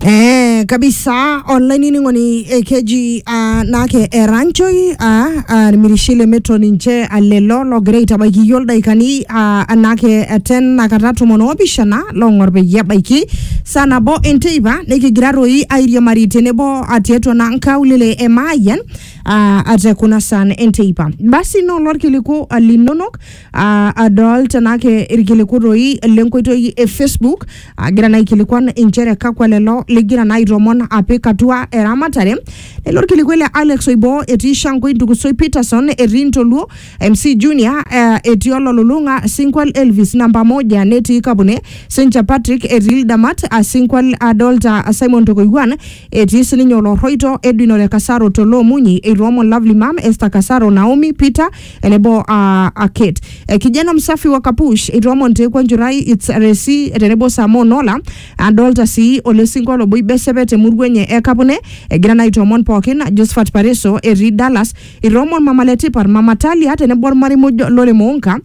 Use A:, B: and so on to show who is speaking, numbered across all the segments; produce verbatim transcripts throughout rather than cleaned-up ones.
A: Eh kabisa online ni ngoni ekeji uh, nake eranchoi uh, uh, mirishile metro ninche alelo lo great abaki yolda ikani uh, nake ten nakatatu monobishana lo ngorbe yabaiki sana bo enteiba neki graroi airia maritene bo atieto na nkaulele emayen uh, ate kuna san enteiba basi no lor kiliko alinonok uh, adult nake irkiliko roi lenkoitoi e Facebook uh, grana ikilikwan inchere kakwa lelo ligira na iromon ape katua eramatare elor kilikwele Alex Oibo etisha ngoi ndukusoi Peterson erintoluo M C Junior uh, etiolo lulunga Sinkwal Elvis namba moja neti kabune Sencha Patrick Eril Damat a Sinkwal Adolta Simon Tokoiguan etis ninyolo roito Edwin Ole Kasaro Tolo Munyi Iromon Lovely Mom Esther Kasaro Naomi Peter enebo uh, a Kate e, kijana msafi wa Kapush Iromon Tekwa Njurai It's Resi enebo Samonola Adolta si Ole Sinkwal Boy Besebete Murgwenye ekabune egrana itomon pokin Josephat Pareso eri Dallas iromon mamaleti par mamatali hata ne bor mari mojo lole monka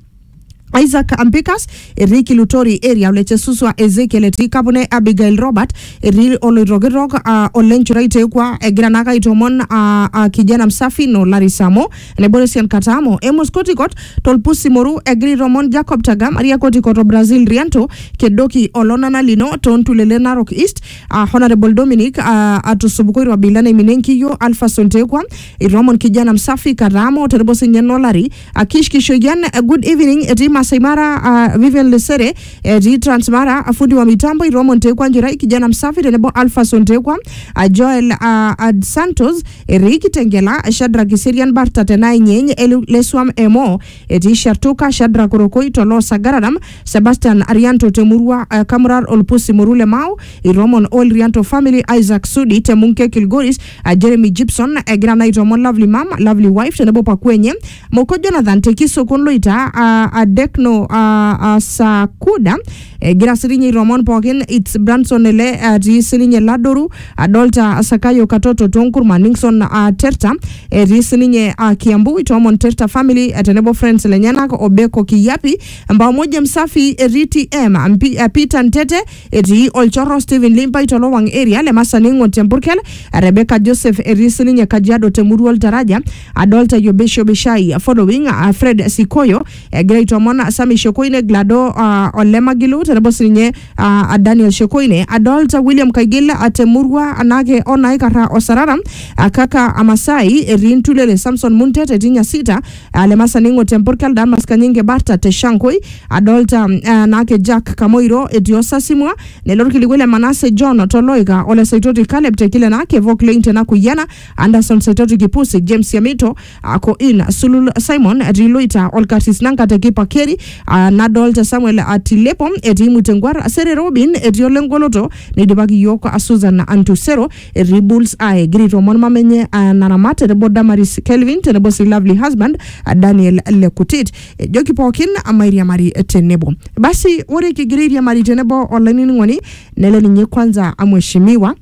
A: Isaac Ampikas Eriki Lutori area uleche suswa Ezekiel etikabune Abigail Robert eri olirogirog uh, olenchuraite kwa egranaka itomon uh, uh, kijana msafi no Larisamo ne Borisian Katamo Emos Kotikot Tolpusi Moru egri Romon Jacob Tagam Maria Kotikot Brazil Rianto Kedoki Olonana Lino Tontulele Narok East uh, Honorable Dominic uh, atusubukoirwa bilane minenkiyo Alpha Sontekwa Iromon kijana msafi Karamo Terbosi Nyenolari Akishkishoyan uh, good evening etima Saimara uh, Vivian Lesere edi Transmara afundi wa mitambo Iromon Tekwa Njirai kijana msafi tenebo Alpha Sontekwa uh, Joel uh, Ad Santos Eriki Tengela Shadra Kiserian Barta tenai nyenye Elu Leswam Emo edi Shartuka Shadra Kurokoi Tolo Sagaradam Sebastian Arianto Temurua uh, Kamurar Olpusi Murule Mau Iromon All Rianto Family Isaac Sudi Temunke Kilgoris uh, Jeremy Gibson uh, Grana Iromon Lovely Mom Lovely Wife tenebo Pakwenye Moko Jonathan Tekiso Konloita uh, Adek no uh, uh, Sakuda eh, gira sirinye Romon Pokin it's Branson ele uh, di sirinye Ladoru Adolta uh, Sakayo Katoto Tonkurma Ningson uh, Terta eh, di sirinye uh, Kiambu itomon Terta family atenebo friends lenyanak Obeko Kiyapi ambao moja msafi Riti M Mpi, uh, Peter Ntete eti Olchoro Steven Limpa itolo wang area le masaningo Temburkel Rebecca Joseph eri sirinye Kajiado Temuruol Taraja Adolta Yobesho Beshai following uh, Fred Sikoyo eh, great Mona Sami Shokoine Glado uh, Olema Gilu tenebosinye uh, Daniel Shokoine Adolta William Kaigila atemurwa anake onaikara osararam uh, kaka Amasai erintulele Samson Muntet etinya sita uh, lemasa ningo Temporkal Damas Kanyinge Barta Teshankoi Adolta uh, nake Jack Kamoiro etiosa simwa nelor kiligwele Manase John Toloiga Ole Saitoti Caleb tekile nake Vokle tena kuyana Anderson Saitoti Kipusi James Yamito ako uh, in Sulul Simon Riloita Olkasis Nanka Tekipa Keri uh, Nadolta Samuel Atilepo eti Mutengwar Sere Robin eti Olengoloto nidibaki yoko Susan Antusero eti Bulls Eye Giri Romon Mamenye uh, Naramate nebo Damaris Kelvin tenebo si lovely husband uh, Daniel Lekutit e, Joki Pokin Amairia Mari tenebo basi ore kigiri Mari tenebo online ngoni nele ninye kwanza amweshimiwa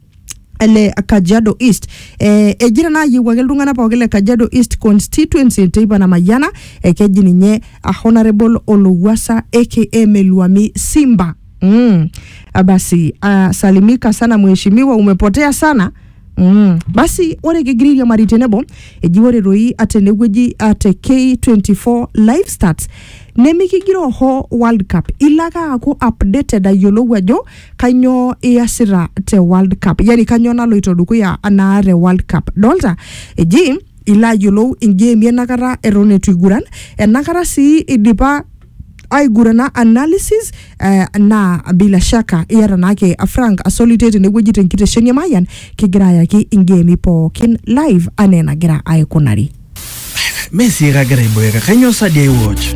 A: ele Kajiado East eh ejira na yiwagelunga na pogele Kajiado East constituency teiba na mayana ekeji ninye a honorable Oluwasa aka Meluami Simba mm. Basi uh, salimika sana mheshimiwa umepotea sana mm. Basi ore kigiri ya maritenebo ejiwore roi atenegweji at K twenty-four live starts nemikigiro ho World Cup ilaga ako updated ayolo wajo kanyo iasira te World Cup yani kanyo nalo itoduku ya anaare World Cup dolta eji ila yolo ingame nakara erone tuiguran enakara si idipa ay gurana analysis uh, na bila shaka yara nake Frank Asolitated ne wejite nkite shenya mayan kigira yaki ingame po kin live anena gira ay kunari
B: Messi gara iboyega kanyo sadia watch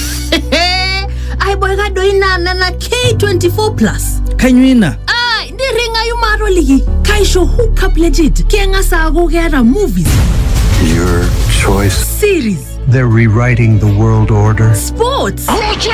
C: Ay boyga doina na K twenty-four plus
B: Kanyuina
C: Ah ndi ringa yumaro ligi Kaisho hook up legit Kienga sago gera movies
D: Your choice.
C: Series
D: They're rewriting the world order.
C: Sports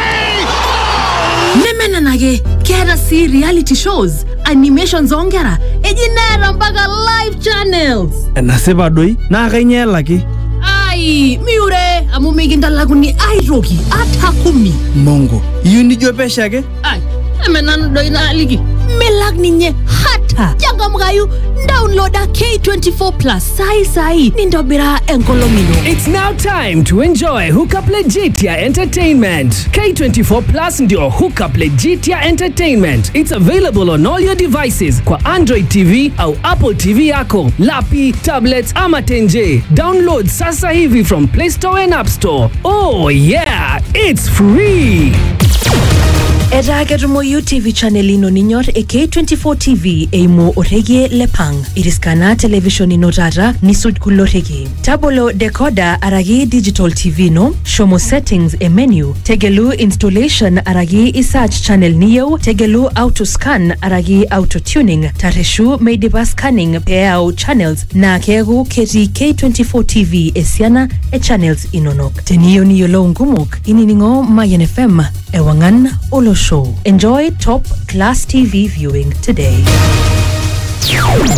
C: Nemena nage Kera si reality shows Animations ongera Ejinera mbaga live channels
B: Naseba doi na kanya laki
C: Ai miure amumiginda laguni airogi atakumi
B: Mongo yuni jopesha ke
C: Ai emenan doina ligi melag ninye hat data changamkayu downloada K twenty-four plus sai sai nindobira enkolomino.
E: It's now time to enjoy Hookup Legitia Entertainment. K twenty-four plus ndio Hookup Legitia Entertainment. It's available on all your devices kwa Android T V au Apple T V yako, lapi, tablets ama tenje. Download sasa hivi from Play Store and App Store. Oh yeah, it's free.
C: Era ketumoyu T V channel ino ninyor e K twenty-four T V eimo orege lepang. Iriskana television ino tata nisuj kulorege. Tabolo decoder aragi digital T V no. Shomo settings e menu. Tegelu installation aragi isearch channel niyo. Tegelu auto scan aragi auto tuning. Tareshu meidipa scanning peao channels na kegu keti K twenty-four T V esiana e channels inonok. Teniyo niyo lo ngumuk ininingo Mayan F M ewangan olo show. Enjoy top class T V viewing today.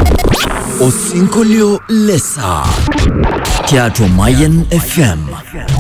F: Osinkolio Lesa Teatro Mayan F M.